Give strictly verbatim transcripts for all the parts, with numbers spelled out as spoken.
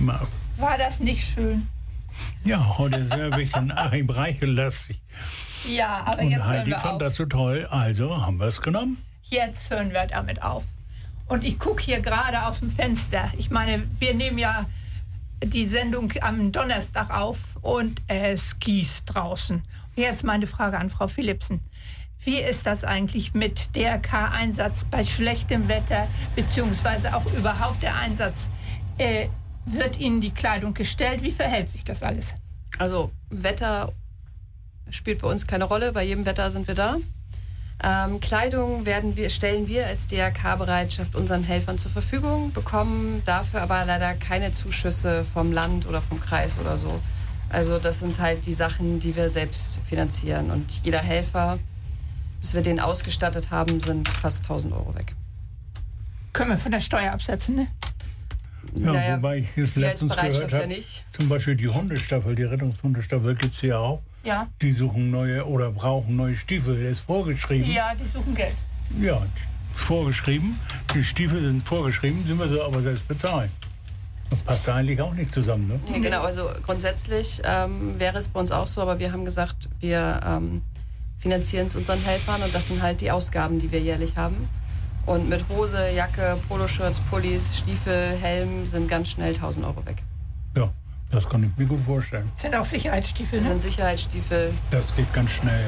War das nicht schön? Ja, heute ist ja ein bisschen Achim Reichel-lastig. Ja, aber Und jetzt hören Heidi wir fand auf. das so toll, also haben wir es genommen. Jetzt hören wir damit auf. Und ich gucke hier gerade aus dem Fenster. Ich meine, wir nehmen ja die Sendung am Donnerstag auf und es gießt draußen. Und jetzt meine Frage an Frau Philipsen. Wie ist das eigentlich mit D R K-Einsatz bei schlechtem Wetter, beziehungsweise auch überhaupt der Einsatz? Äh, wird Ihnen die Kleidung gestellt? Wie verhält sich das alles? Also Wetter spielt bei uns keine Rolle. Bei jedem Wetter sind wir da. Ähm, Kleidung werden wir, stellen wir als D R K-Bereitschaft unseren Helfern zur Verfügung, bekommen dafür aber leider keine Zuschüsse vom Land oder vom Kreis oder so. Also das sind halt die Sachen, die wir selbst finanzieren. Und jeder Helfer, bis wir den ausgestattet haben, sind fast tausend Euro weg. Können wir von der Steuer absetzen, ne? Ja, Naja, wobei ich es wir als letztens gehört Bereitschaft ja habe, nicht. zum Beispiel die Hundestaffel, die Rettungshundestaffel gibt es ja auch. Ja. Die suchen neue oder brauchen neue Stiefel, das ist vorgeschrieben. Ja, die suchen Geld. Ja, vorgeschrieben. Die Stiefel sind vorgeschrieben, sind wir so aber selbst bezahlen. Das passt eigentlich auch nicht zusammen, ne? Ja, genau, also grundsätzlich ähm, wäre es bei uns auch so, aber wir haben gesagt, wir ähm, finanzieren es unseren Helfern und das sind halt die Ausgaben, die wir jährlich haben. Und mit Hose, Jacke, Poloshirts, Pullis, Stiefel, Helm sind ganz schnell tausend Euro weg. Ja, das kann ich mir gut vorstellen. Das sind auch Sicherheitsstiefel, Das ne? sind Sicherheitsstiefel. Das geht ganz schnell,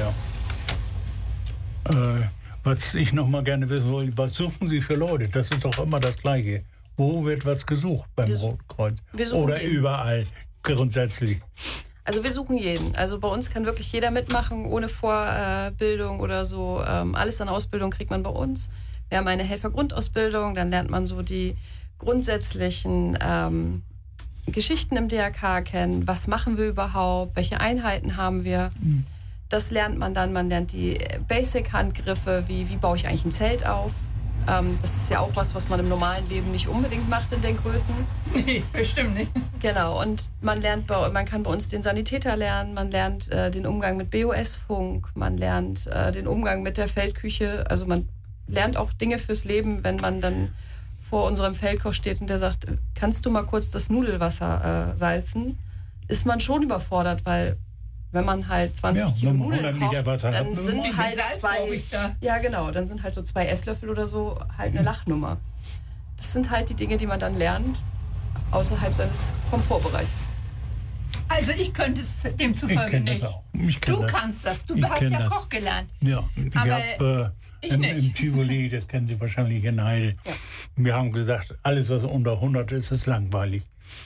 ja. Äh, was ich noch mal gerne wissen wollte, was suchen Sie für Leute? Das ist doch immer das Gleiche. Wo wird was gesucht beim Wir, Rotkreuz? wir suchen Oder jeden. überall, grundsätzlich. Also wir suchen jeden. Also bei uns kann wirklich jeder mitmachen, ohne Vorbildung oder so. Ähm, alles an Ausbildung kriegt man bei uns. Wir haben eine Helfergrundausbildung, dann lernt man so die grundsätzlichen ähm, Geschichten im D R K kennen. Was machen wir überhaupt? Welche Einheiten haben wir? Mhm. Das lernt man dann. Man lernt die Basic-Handgriffe, wie, wie baue ich eigentlich ein Zelt auf? Ähm, das ist ja auch was, was man im normalen Leben nicht unbedingt macht in den Größen. Nee, bestimmt nicht. Genau, und man lernt, bei, man kann bei uns den Sanitäter lernen, man lernt äh, den Umgang mit B O S-Funk, man lernt äh, den Umgang mit der Feldküche. Also man lernt auch Dinge fürs Leben, wenn man dann vor unserem Feldkoch steht und der sagt, kannst du mal kurz das Nudelwasser äh, salzen? Ist man schon überfordert, weil wenn man halt zwanzig Ja, Kilo wenn man Nudeln hundert Liter kocht, Wasser dann hat, sind Wie viel halt Salz zwei, brauche ich da? ja genau, dann sind halt so zwei Esslöffel oder so halt eine Lachnummer. Das sind halt die Dinge, die man dann lernt außerhalb seines Komfortbereiches. Also ich könnte es Ich demzufolge kenne nicht. das auch. Ich kenn Du das. kannst das. Du Ich hast kenn ja das. Koch gelernt. Ja, ich Aber habe äh, ich im, nicht. im Tivoli, das kennen Sie wahrscheinlich in Heide, Ja. wir haben gesagt, alles was unter hundert ist, ist langweilig.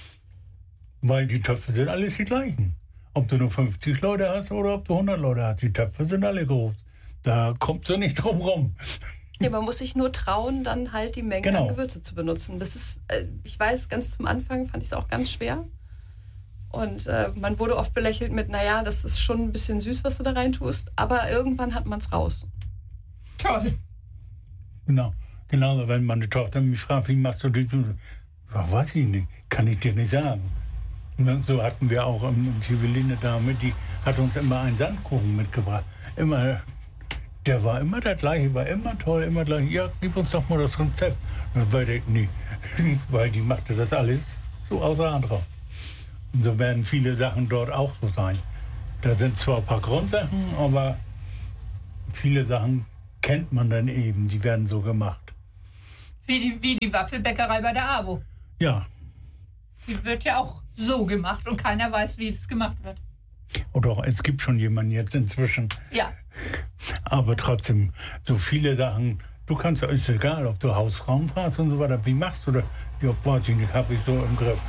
Weil die Töpfe sind alles die gleichen. Ob du nur fünfzig Leute hast oder ob du hundert Leute hast, die Töpfe sind alle groß. Da kommst du nicht drum rum. Ja, man muss sich nur trauen, dann halt die Menge Genau. an Gewürze zu benutzen. Das ist, äh, ich weiß, ganz zum Anfang fand ich es auch ganz schwer. Und äh, man wurde oft belächelt mit, naja, das ist schon ein bisschen süß, was du da rein tust. Aber irgendwann hat man es raus. Toll. Genau. Genau, wenn meine Tochter mich fragt, wie machst du das? Ja, weiß ich nicht, kann ich dir nicht sagen. Ne, so hatten wir auch im Tivoli eine Dame, die hat uns immer einen Sandkuchen mitgebracht. Immer, der war immer der gleiche, war immer toll, immer gleich. Ja, gib uns doch mal das Rezept. Dann weiß ich nicht, weil die machte das alles so außer Hand drauf. Und so werden viele Sachen dort auch so sein. Da sind zwar ein paar Grundsachen, aber viele Sachen kennt man dann eben, die werden so gemacht. Wie die, wie die Waffelbäckerei bei der AWO. Ja, Die wird ja auch so gemacht und keiner weiß, wie es gemacht wird. und auch es gibt schon jemanden jetzt inzwischen. Ja. Aber trotzdem, so viele Sachen, du kannst, ist egal, ob du Hausraum fragst und so weiter, wie machst du das? Ja, weiß ich nicht, habe ich so im Griff.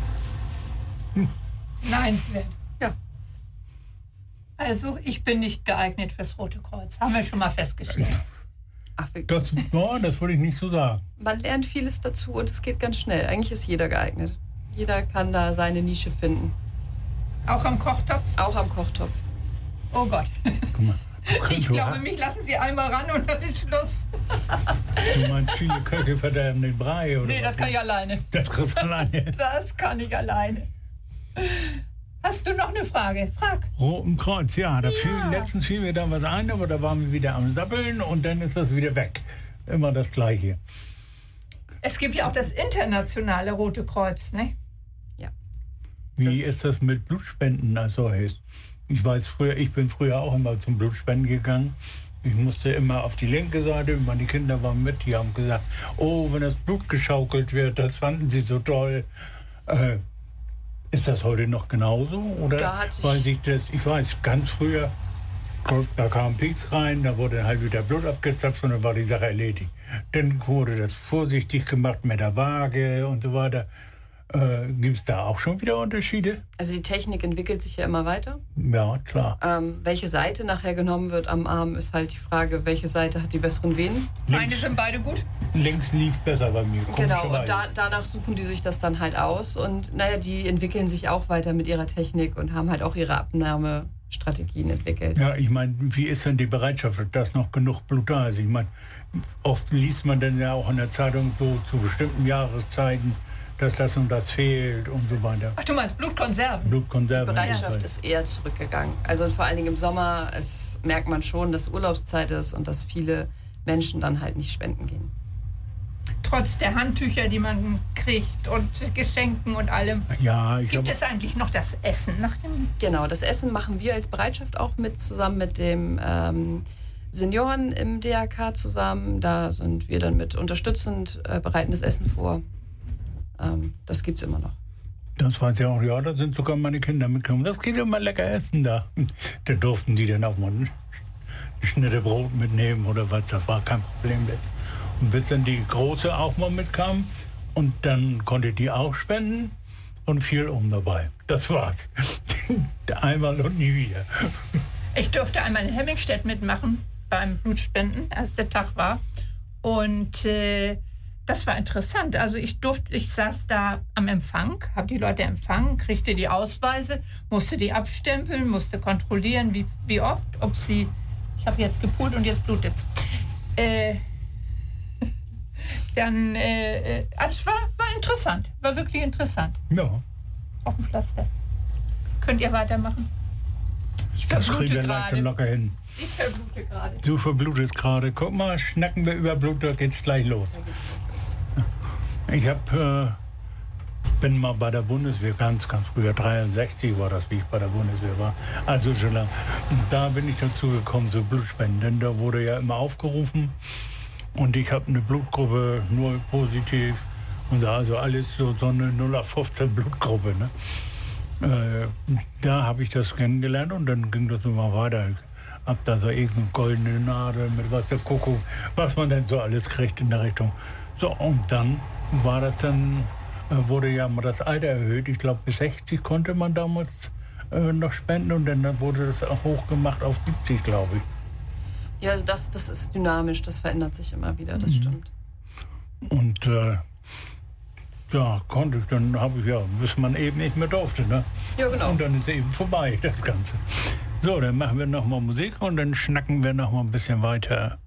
Neinswert. Ja. Also, ich bin nicht geeignet fürs Rote Kreuz. Haben wir schon mal festgestellt. Ach, wir- Das, no, das würde ich nicht so sagen. man lernt vieles dazu und es geht ganz schnell. Eigentlich ist jeder geeignet. Jeder kann da seine Nische finden. Auch am Kochtopf? Auch am Kochtopf. Oh Gott. Guck mal, du, Ich du, glaube, mich lassen Sie einmal ran und dann ist Schluss. du meinst, viele Köche verderben den Brei, oder? Nee, das was? kann ich alleine. Das kriegst du alleine. Das kann ich alleine. Hast du noch eine Frage? Frag. Roten Kreuz, ja. Da Ja. Fiel, letztens fiel mir da was ein, aber da waren wir wieder am Sappeln und dann ist das wieder weg. Immer das Gleiche. Es gibt ja auch das internationale Rote Kreuz, ne? Wie Das- ist das mit Blutspenden als solches? Ich weiß früher, ich bin früher auch immer zum Blutspenden gegangen. Ich musste immer auf die linke Seite, meine Kinder waren mit, die haben gesagt, oh, wenn das Blut geschaukelt wird, das fanden sie so toll. Äh, ist das heute noch genauso? Oder Da hat sich- weiß ich das, ich weiß, ganz früher, da kam Pieks rein, da wurde halt wieder Blut abgezapft und dann war die Sache erledigt. Dann wurde das vorsichtig gemacht mit der Waage und so weiter. Äh, Gibt es da auch schon wieder Unterschiede? Also die Technik entwickelt sich ja immer weiter. Ja, klar. Ähm, welche Seite nachher genommen wird am Arm, ist halt die Frage, welche Seite hat die besseren Venen. Meine Links, sind beide gut. links lief besser bei mir. Genau, komischerweise. und da, danach suchen die sich das dann halt aus. Und naja, die entwickeln sich auch weiter mit ihrer Technik und haben halt auch ihre Abnahmestrategien entwickelt. Ja, ich meine, wie ist denn die Bereitschaft, dass noch genug Blut da ist? Ich meine, oft liest man dann ja auch in der Zeitung so zu bestimmten Jahreszeiten, dass das und das fehlt und so weiter. Ach, du meinst Blutkonserven? Blutkonserven. Bereitschaft und so. ist eher zurückgegangen. Also vor allen Dingen im Sommer es merkt man schon, dass Urlaubszeit ist und dass viele Menschen dann halt nicht spenden gehen. Trotz der Handtücher, die man kriegt und Geschenken und allem. Ja, ich Gibt glaube, es eigentlich noch das Essen nach dem? Genau, das Essen machen wir als Bereitschaft auch mit, zusammen mit dem ähm, Senioren im D R K zusammen. Da sind wir dann mit unterstützend, äh, bereiten das Essen vor. Ähm, das gibt es immer noch. das weiß ich auch, ja, da sind sogar meine Kinder mitgekommen. Das geht immer lecker essen da. Da durften die dann auch mal ein Schnitte Brot mitnehmen oder was, das war kein Problem. Und bis dann die Große auch mal mitkam und dann konnte die auch spenden und fiel um dabei. Das war's. Einmal und nie wieder. Ich durfte einmal in Hemmingstedt mitmachen beim Blutspenden, als der Tag war. Und äh, das war interessant. Also ich durfte, ich saß da am Empfang, habe die Leute empfangen, kriegte die Ausweise, musste die abstempeln, musste kontrollieren, wie, wie oft, ob sie, ich habe jetzt gepult und jetzt blutet's. Äh, dann, äh, äh, also es war, war interessant, war wirklich interessant. Ja, Auf dem Pflaster. Könnt ihr weitermachen? Ich das kriegen verblute wir leicht und gerade. locker hin. Ich verblute gerade. Du verblutest gerade. Guck mal, schnacken wir über Blut, da geht's gleich los. Ich hab, äh, bin mal bei der Bundeswehr, ganz, ganz früher, dreiundsechzig war das, wie ich bei der Bundeswehr war. Also schon lange. Und da bin ich dazu gekommen, so Blutspenden. Denn da wurde ja immer aufgerufen. Und ich habe eine Blutgruppe null positiv. Und also alles so, so eine null auf fünfzehn Blutgruppe. Ne? Äh, da habe ich das kennengelernt und dann ging das immer weiter. Hab da so irgendeine goldene Nadel mit was der Kuckuck, was man denn so alles kriegt in der Richtung. So, und dann war das dann, äh, wurde ja mal das Alter erhöht. Ich glaube, bis sechzig konnte man damals äh, noch spenden und dann wurde das auch hochgemacht auf siebzig, glaube ich. Ja, also das, das ist dynamisch, das verändert sich immer wieder, das Mhm. stimmt. Und äh, ja, konnte ich, dann habe ich ja, bis man eben nicht mehr durfte. Ne? Ja, genau. Und dann ist eben vorbei, das Ganze. So, dann machen wir noch mal Musik und dann schnacken wir noch mal ein bisschen weiter